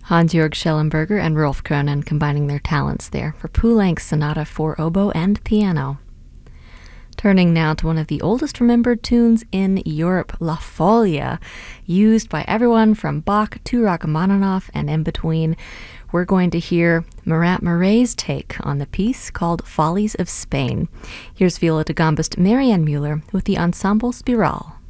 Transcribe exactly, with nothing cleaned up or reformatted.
Hans-Jörg Schellenberger and Rolf Koenen combining their talents there for Poulenc's Sonata for Oboe and Piano. Turning now to one of the oldest remembered tunes in Europe, La Folia, used by everyone from Bach to Rachmaninoff and in between. We're going to hear Murat Muray's take on the piece called Follies of Spain. Here's viola da gambist Marianne Müller with the Ensemble Spiral.